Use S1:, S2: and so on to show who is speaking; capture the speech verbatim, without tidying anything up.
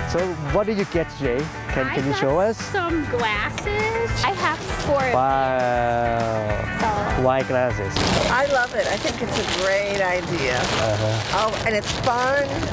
S1: So what did you get today? Can,
S2: I
S1: can you
S2: got
S1: show us?
S2: some glasses. I have four of
S1: Wow.
S2: So-
S1: White glasses.
S3: I love it. I think it's a great idea.
S1: Uh-huh.
S3: Oh, and it's fun.